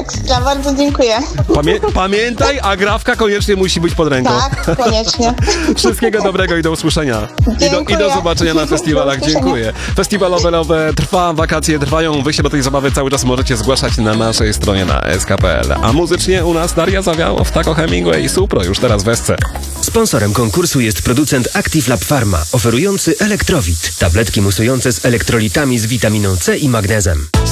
Ekstra, bardzo dziękuję. Pamiętaj, agrawka koniecznie musi być pod ręką. Tak, koniecznie. Wszystkiego dobrego i do usłyszenia. I do zobaczenia na festiwalach. Do usłyszenia. Dziękuję. Festiwalowe Love trwa, wakacje trwają. Wy się do tej zabawy cały czas możecie zgłaszać na naszej stronie na sk.pl. A muzycznie u nas Daria Zawiałow, Taco Hemingway i Supro już teraz w Esce. Sponsorem konkursu jest producent Active Lab Pharma, oferujący Elektrowit, tabletki musujące z elektrolitami z witaminą C i magnezem.